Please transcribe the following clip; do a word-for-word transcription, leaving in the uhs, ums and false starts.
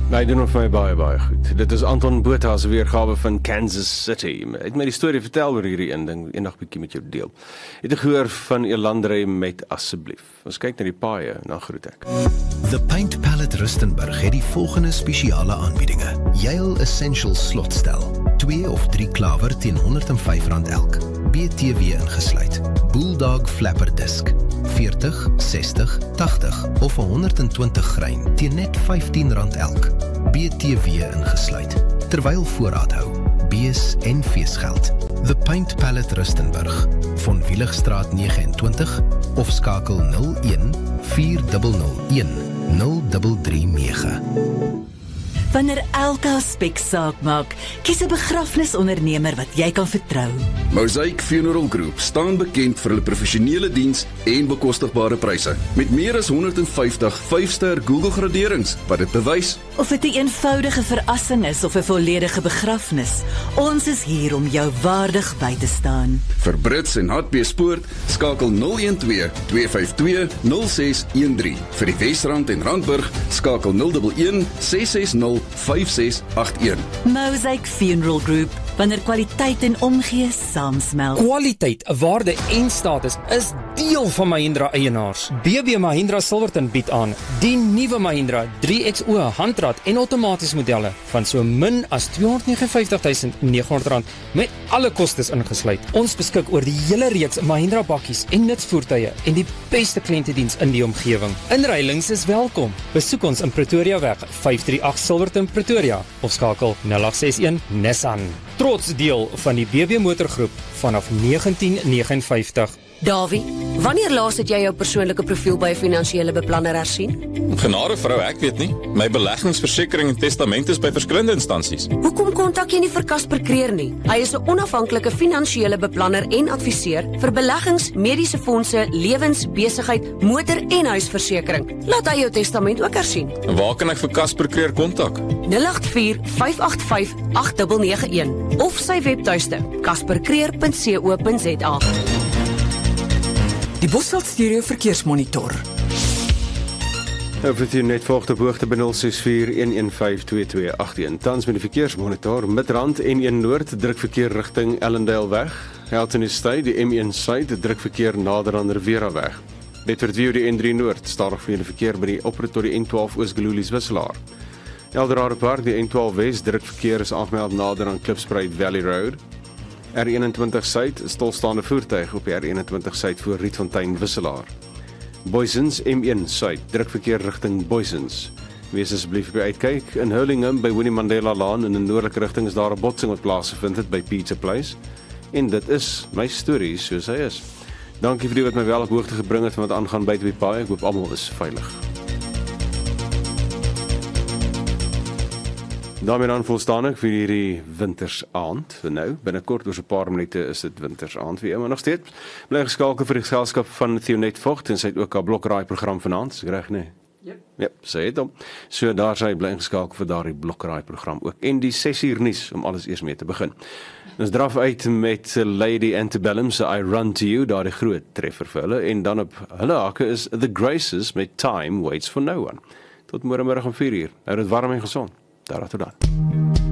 Hy doen vir my baie, baie goed. Dit is Anton Botha se weergawe van Kansas City. Hy het my die storie vertel oor hierdie een ding, eendag bietjie met jou deel. Het jy gehoor van Elandre met asseblief? Ons kyk na die paaie, dan groet ek. The Paint Palette Rustenburg het die volgende spesiale aanbiedinge. Yale Essential slotstel, twee of drie klawer teen honderd en vyf rand elk, B T W ingesluit. Bulldog Flapper Disc, veertig, sestig, tagtig of honderd en twintig grein teen net vyftien rand elk, B T W ingesluit, terwyl voorraad hou, bees en feesgeld. The Paint Palette Rustenburg, van Wieligstraat nege en twintig of skakel nul een vier nul nul een nul drie drie nege. Wanneer elke aspek saak maak, kies 'n begrafnisondernemer wat jy kan vertrou. Mosaic Funeral Group staan bekend vir hulle professionele diens en bekostigbare pryse, met meer as honderd en vyftig vyf-ster Google graderings wat dit bewys. Of dit 'n eenvoudige verrassing is of 'n volledige begrafnis, ons is hier om jou waardig by te staan. Vir Brits en Hartbeespoort skakel nul een twee twee vyf twee nul ses een drie. Vir die Wesrand en Randburg skakel nul een een ses ses nul vyf ses agt een. Mosaic Funeral Group, wanneer kwaliteit en omgee saamsmelt. Kwaliteit, waarde en status is deel van Mahindra eienaars. B B Mahindra Silverton bied aan die nuwe Mahindra drie X O handrat en outomaties modelle van so min as tweehonderd negenenvyftig tuisend nege honderd rand met alle kostes ingesluit. Ons beskik oor die hele reeks Mahindra bakkies en nutsvoertuie en die beste kliëntediens in die omgewing. Inruilings is welkom. Besoek ons in Pretoria weg vyf drie agt Silverton Pretoria of skakel nul agt ses een Nissan. Trots deel van die B B Motorgroep vanaf negentien negenenvyftig. Davie, wanneer laas het jy jou persoonlike profiel by 'n finansiële beplanner hersien? Genade vrou, ek weet nie. My beleggingsversekering en testament is by verskillende instansies. Hoekom kontak jy nie vir Casper Creer nie? Hy is 'n onafhanklike finansiële beplanner en adviseur vir beleggings, mediese fondse, lewens, besigheid, motor en huisversekering. Laat hy jou testament ook hersien. Waar kan ek vir Casper Creer kontak? nul agt vier vyf agt vyf agt nege nege een of sy webtuiste casper creer punt co punt za. Die Bosveld Stereo Verkeersmonitor. Nou vir die net volgende hoogte by nul ses vier een een vyf twee twee agt een. Tans met die verkeersmonitor, Midrand N een Noord, druk verkeer rigting Ellendale weg. Halton Estate, die M een Suid, druk verkeer nader aan Rivera weg. Net vir die N drie Noord, stadig vir die verkeer by die oprit tot die N twaalf Oos-Geloelies Wisselaar. Eldorado Park, die N twaalf West, druk verkeer is aangemeld nader aan Klipspruit Valley Road. R eenentwintig Suid, stilstaande voertuig op die R eenentwintig Suid voor Rietfontein Wisselaar. Boysens M een Suid, druk verkeer rigting Boysens. Wees asseblief by uitkyk. In Hurlingham by Winnie Mandela Laan in 'n noordelike rigting is daar 'n botsing wat plaasgevind het by Pizza Place. En dit is my storie soos hy is. Dankie vir die wat my wel op hoogte gebring het van wat aangaan buite die paai. Ek hoop almal is veilig. daarmee dan volstaan ek vir hierdie wintersaand. Nou, binnekort oor so 'n paar minute is dit wintersaand weer, maar nog steeds bly geskakel vir die geselskap van Theonet Vogt en sy het ook 'n blokraai program vanaand, is reg nee? Ja. Ja, sê dit hom. So daar sy bly geskakel vir daardie blokraai program ook en die ses uur nuus om alles eers mee te begin. Ons draf uit met Lady Antebellum se I Run To You, daar die groot treffer vir hulle en dan op hulle hake is The Graces met Time Waits For No One. Tot môre middag om vier uur. Hou dit warm en gesond. Daar tot dan.